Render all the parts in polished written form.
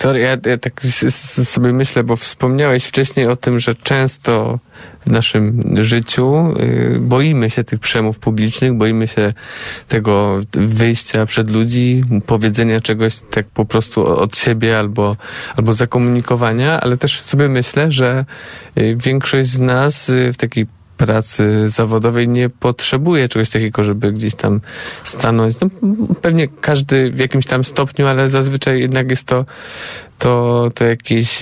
Wiktor, ja tak sobie myślę, bo wspomniałeś wcześniej o tym, że często w naszym życiu boimy się tych przemów publicznych, boimy się tego wyjścia przed ludzi, powiedzenia czegoś tak po prostu od siebie albo zakomunikowania, ale też sobie myślę, że większość z nas w takiej pracy zawodowej nie potrzebuje czegoś takiego, żeby gdzieś tam stanąć. No, pewnie każdy w jakimś tam stopniu, ale zazwyczaj jednak jest to jakiś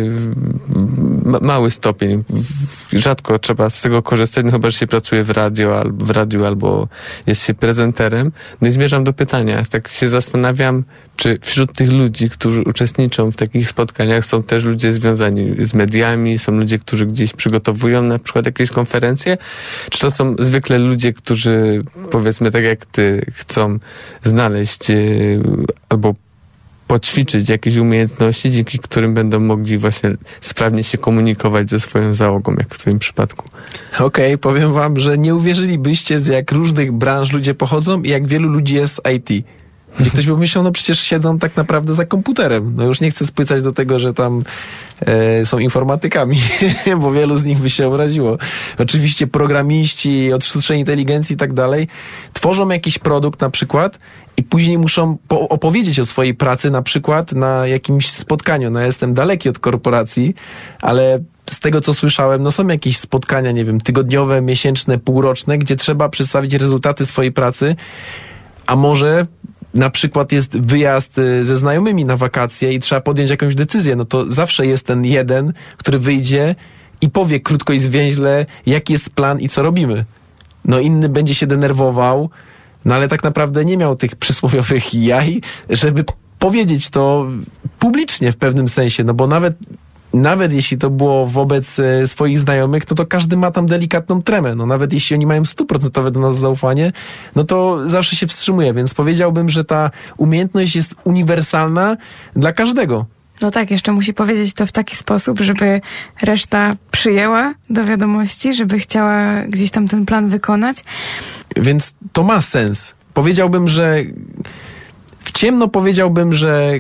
mały stopień. Rzadko trzeba z tego korzystać, no chyba, że się pracuje w radiu albo jest się prezenterem. No i zmierzam do pytania. Tak się zastanawiam, czy wśród tych ludzi, którzy uczestniczą w takich spotkaniach, są też ludzie związani z mediami, są ludzie, którzy gdzieś przygotowują na przykład jakieś konferencje, czy to są zwykle ludzie, którzy, powiedzmy tak jak ty, chcą znaleźć albo poćwiczyć jakieś umiejętności, dzięki którym będą mogli właśnie sprawnie się komunikować ze swoją załogą, jak w twoim przypadku. Okej, powiem wam, że nie uwierzylibyście, z jak różnych branż ludzie pochodzą i jak wielu ludzi jest z IT. Gdzie ktoś by myślał, no przecież siedzą tak naprawdę za komputerem. No już nie chcę spłycać do tego, że tam są informatykami, bo wielu z nich by się obraziło. Oczywiście programiści od sztucznej inteligencji i tak dalej tworzą jakiś produkt na przykład i później muszą opowiedzieć o swojej pracy na przykład na jakimś spotkaniu. No ja jestem daleki od korporacji, ale z tego, co słyszałem, no są jakieś spotkania, nie wiem, tygodniowe, miesięczne, półroczne, gdzie trzeba przedstawić rezultaty swojej pracy, a może na przykład jest wyjazd ze znajomymi na wakacje i trzeba podjąć jakąś decyzję, no to zawsze jest ten jeden, który wyjdzie i powie krótko i zwięźle, jaki jest plan i co robimy. No inny będzie się denerwował, no ale tak naprawdę nie miał tych przysłowiowych jaj, żeby powiedzieć to publicznie w pewnym sensie, no bo nawet jeśli to było wobec swoich znajomych, no to każdy ma tam delikatną tremę. No nawet jeśli oni mają 100% do nas zaufanie, no to zawsze się wstrzymuje. Więc powiedziałbym, że ta umiejętność jest uniwersalna dla każdego. No tak, jeszcze musi powiedzieć to w taki sposób, żeby reszta przyjęła do wiadomości, żeby chciała gdzieś tam ten plan wykonać. Więc to ma sens. Powiedziałbym, że w ciemno powiedziałbym, że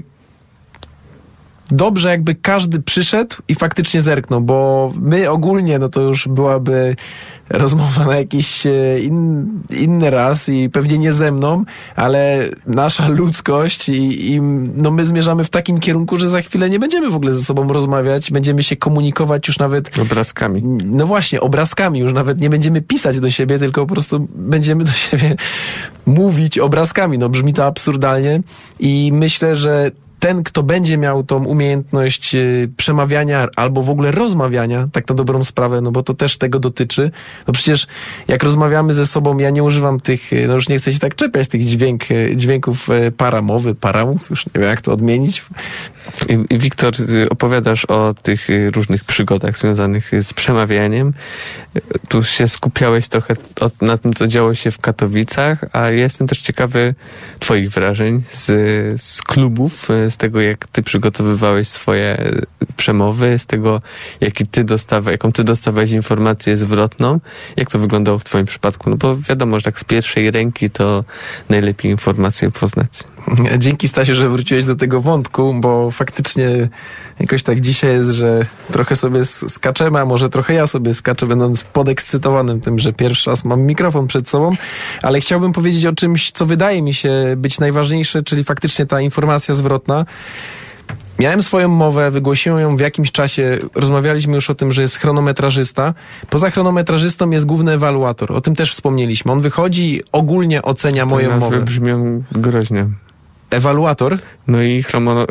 dobrze jakby każdy przyszedł i faktycznie zerknął, bo my ogólnie, no to już byłaby rozmowa na jakiś inny raz i pewnie nie ze mną, ale nasza ludzkość i no my zmierzamy w takim kierunku, że za chwilę nie będziemy w ogóle ze sobą rozmawiać, będziemy się komunikować już nawet obrazkami. No właśnie, obrazkami, już nawet nie będziemy pisać do siebie, tylko po prostu będziemy do siebie mówić obrazkami. No brzmi to absurdalnie i myślę, że ten, kto będzie miał tą umiejętność przemawiania albo w ogóle rozmawiania, tak na dobrą sprawę, no bo to też tego dotyczy. No przecież jak rozmawiamy ze sobą, ja nie używam tych, no już nie chcę się tak czepiać, tych dźwięków paramów, już nie wiem jak to odmienić. I Wiktor, opowiadasz o tych różnych przygodach związanych z przemawianiem. Tu się skupiałeś trochę na tym, co działo się w Katowicach, a ja jestem też ciekawy twoich wrażeń z klubów, z tego, jak ty przygotowywałeś swoje przemowy, z tego, jaką ty dostawałeś informację zwrotną. Jak to wyglądało w twoim przypadku? No bo wiadomo, że tak z pierwszej ręki to najlepiej informacje poznać. Dzięki, Stasiu, że wróciłeś do tego wątku, bo faktycznie jakoś tak dzisiaj jest, że trochę sobie skaczemy, a może trochę ja sobie skaczę, będąc podekscytowanym tym, że pierwszy raz mam mikrofon przed sobą, ale chciałbym powiedzieć o czymś, co wydaje mi się być najważniejsze, czyli faktycznie ta informacja zwrotna. Miałem swoją mowę, wygłosiłem ją w jakimś czasie, rozmawialiśmy już o tym, że jest chronometrażysta. Poza chronometrażystą jest główny ewaluator, o tym też wspomnieliśmy. On wychodzi, ogólnie ocenia moją mowę. Nazwy brzmią groźnie. Ewaluator? No i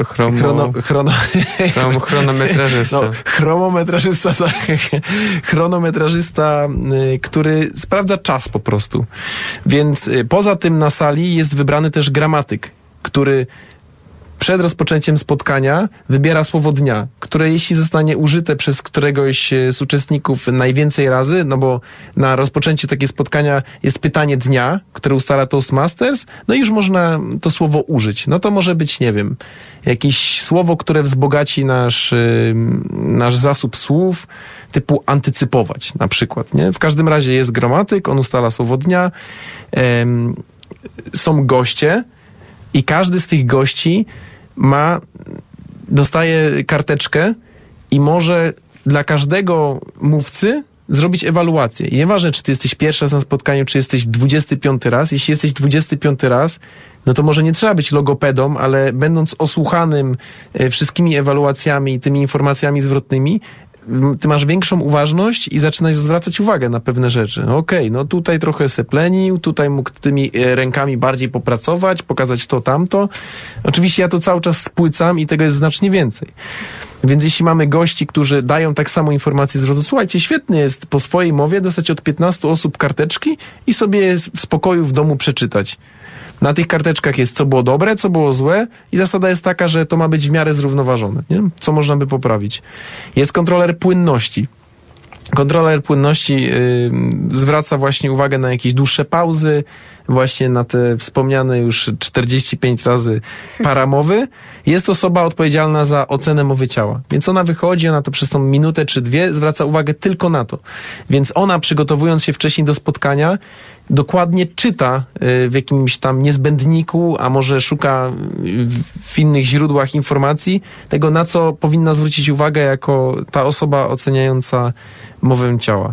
chronometrażysta. No, chronometrażysta, tak. Chronometrażysta, który sprawdza czas po prostu. Więc poza tym na sali jest wybrany też gramatyk, który przed rozpoczęciem spotkania wybiera słowo dnia, które jeśli zostanie użyte przez któregoś z uczestników najwięcej razy, no bo na rozpoczęciu takiego spotkania jest pytanie dnia, które ustala Toastmasters, no i już można to słowo użyć. No to może być, nie wiem, jakieś słowo, które wzbogaci nasz zasób słów, typu antycypować na przykład, nie? W każdym razie jest gramatyk, on ustala słowo dnia, są goście i każdy z tych gości ma dostaje karteczkę i może dla każdego mówcy zrobić ewaluację. I nieważne, czy ty jesteś pierwszy raz na spotkaniu, czy jesteś 25 raz. Jeśli jesteś 25 raz, no to może nie trzeba być logopedą, ale będąc osłuchanym wszystkimi ewaluacjami i tymi informacjami zwrotnymi, ty masz większą uważność i zaczynasz zwracać uwagę na pewne rzeczy. Okej, no tutaj trochę seplenił, tutaj mógł tymi rękami bardziej popracować, pokazać to, tamto. Oczywiście ja to cały czas spłycam i tego jest znacznie więcej. Więc jeśli mamy gości, którzy dają tak samo informacje zwrotu, słuchajcie, świetnie jest po swojej mowie dostać od 15 osób karteczki i sobie w spokoju w domu przeczytać. Na tych karteczkach jest co było dobre, co było złe i zasada jest taka, że to ma być w miarę zrównoważone. Nie? Co można by poprawić? Jest kontroler płynności. Kontroler płynności zwraca właśnie uwagę na jakieś dłuższe pauzy, właśnie na te wspomniane już 45 razy paramowy. Jest osoba odpowiedzialna za ocenę mowy ciała. Więc ona wychodzi, ona to przez tą minutę czy dwie zwraca uwagę tylko na to. Więc ona, przygotowując się wcześniej do spotkania, dokładnie czyta w jakimś tam niezbędniku, a może szuka w innych źródłach informacji tego, na co powinna zwrócić uwagę jako ta osoba oceniająca mowę ciała.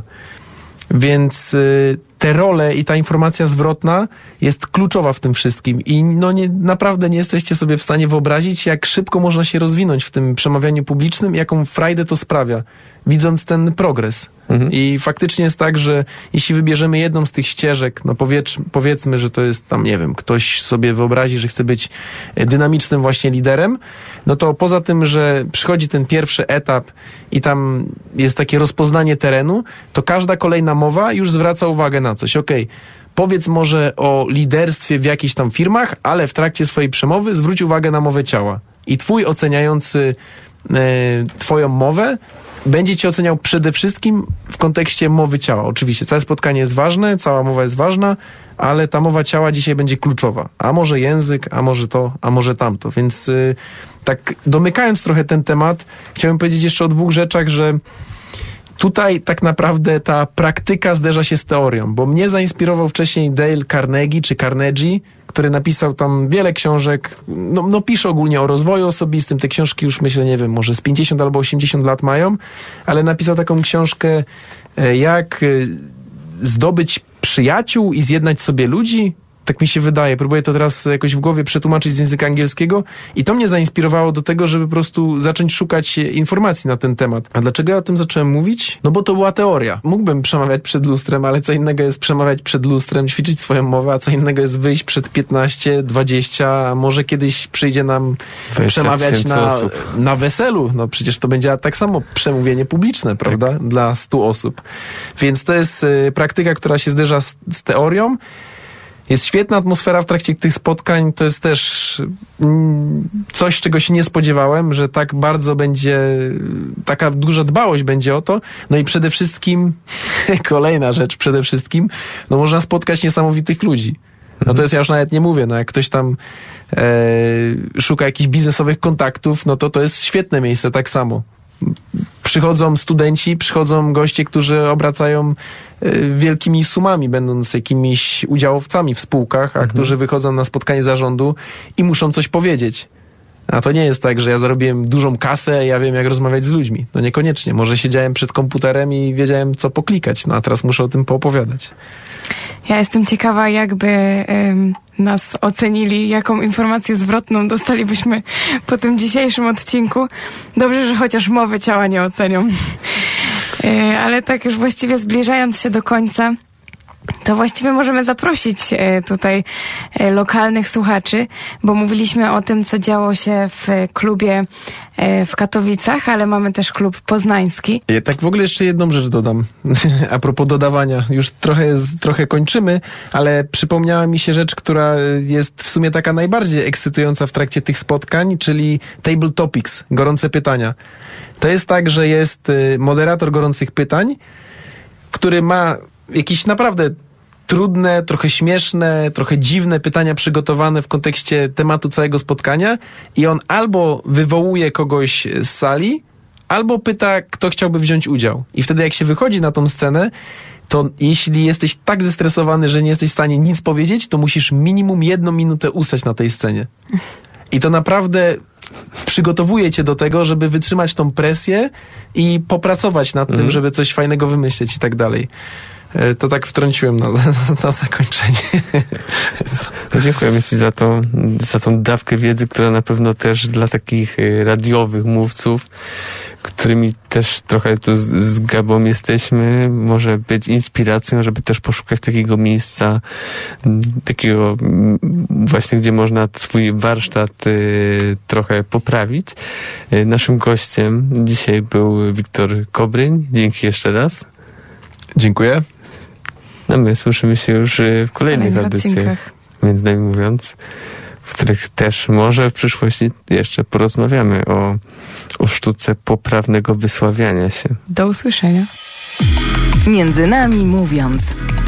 Więc te role i ta informacja zwrotna jest kluczowa w tym wszystkim i no naprawdę nie jesteście sobie w stanie wyobrazić, jak szybko można się rozwinąć w tym przemawianiu publicznym i jaką frajdę to sprawia, widząc ten progres. I faktycznie jest tak, że jeśli wybierzemy jedną z tych ścieżek, no powiedzmy, że to jest tam, nie wiem, ktoś sobie wyobrazi, że chce być dynamicznym właśnie liderem, no to poza tym, że przychodzi ten pierwszy etap i tam jest takie rozpoznanie terenu, to każda kolejna mowa już zwraca uwagę na coś. Okej, powiedz może o liderstwie w jakichś tam firmach, ale w trakcie swojej przemowy zwróć uwagę na mowę ciała. I twój oceniający twoją mowę będzie cię oceniał przede wszystkim w kontekście mowy ciała. Oczywiście, całe spotkanie jest ważne, cała mowa jest ważna, ale ta mowa ciała dzisiaj będzie kluczowa. A może język, a może to, a może tamto. Więc tak domykając trochę ten temat, chciałem powiedzieć jeszcze o dwóch rzeczach, że tutaj tak naprawdę ta praktyka zderza się z teorią, bo mnie zainspirował wcześniej Dale Carnegie, który napisał tam wiele książek, no pisze ogólnie o rozwoju osobistym, te książki już myślę, nie wiem, może z 50 albo 80 lat mają, ale napisał taką książkę, jak zdobyć przyjaciół i zjednać sobie ludzi. Tak mi się wydaje. Próbuję to teraz jakoś w głowie przetłumaczyć z języka angielskiego i to mnie zainspirowało do tego, żeby po prostu zacząć szukać informacji na ten temat. A dlaczego ja o tym zacząłem mówić? No bo to była teoria. Mógłbym przemawiać przed lustrem, ale co innego jest przemawiać przed lustrem, ćwiczyć swoją mowę, a co innego jest wyjść przed 15, 20, a może kiedyś przyjdzie nam przemawiać na weselu. No przecież to będzie tak samo przemówienie publiczne, prawda? Tak. Dla 100 osób. Więc to jest praktyka, która się zderza z teorią. Jest świetna atmosfera w trakcie tych spotkań, to jest też coś, czego się nie spodziewałem, że tak bardzo będzie, taka duża dbałość będzie o to. No i przede wszystkim, kolejna rzecz, no można spotkać niesamowitych ludzi. No to jest, ja już nawet nie mówię, no jak ktoś tam szuka jakichś biznesowych kontaktów, no to jest świetne miejsce tak samo. Przychodzą studenci, przychodzą goście, którzy obracają wielkimi sumami, będąc jakimiś udziałowcami w spółkach, a którzy wychodzą na spotkanie zarządu i muszą coś powiedzieć. A to nie jest tak, że ja zarobiłem dużą kasę, ja wiem, jak rozmawiać z ludźmi. No niekoniecznie. Może siedziałem przed komputerem i wiedziałem, co poklikać. No a teraz muszę o tym poopowiadać. Ja jestem ciekawa, jakby nas ocenili, jaką informację zwrotną dostalibyśmy po tym dzisiejszym odcinku. Dobrze, że chociaż mowy ciała nie ocenią. Ale tak już właściwie zbliżając się do końca, to właściwie możemy zaprosić tutaj lokalnych słuchaczy, bo mówiliśmy o tym, co działo się w klubie w Katowicach, ale mamy też klub poznański. Ja tak w ogóle jeszcze jedną rzecz dodam. A propos dodawania. Już trochę kończymy, ale przypomniała mi się rzecz, która jest w sumie taka najbardziej ekscytująca w trakcie tych spotkań, czyli Table Topics, gorące pytania. To jest tak, że jest moderator gorących pytań, który ma jakieś naprawdę trudne, trochę śmieszne, trochę dziwne pytania przygotowane w kontekście tematu całego spotkania i on albo wywołuje kogoś z sali, albo pyta, kto chciałby wziąć udział. I wtedy jak się wychodzi na tą scenę, to jeśli jesteś tak zestresowany, że nie jesteś w stanie nic powiedzieć, to musisz minimum 1 minutę ustać na tej scenie. I to naprawdę przygotowuje cię do tego, żeby wytrzymać tą presję i popracować nad tym, żeby coś fajnego wymyśleć i tak dalej. To tak wtrąciłem na zakończenie. No dziękujemy Ci za tą dawkę wiedzy, która na pewno też dla takich radiowych mówców, którymi też trochę tu z Gabą jesteśmy, może być inspiracją, żeby też poszukać takiego miejsca, takiego właśnie, gdzie można swój warsztat trochę poprawić. Naszym gościem dzisiaj był Wiktor Kobryń. Dzięki jeszcze raz. Dziękuję. No my słyszymy się już w kolejnych audycjach, między nami mówiąc, w których też może w przyszłości jeszcze porozmawiamy o sztuce poprawnego wysławiania się. Do usłyszenia. Między nami mówiąc.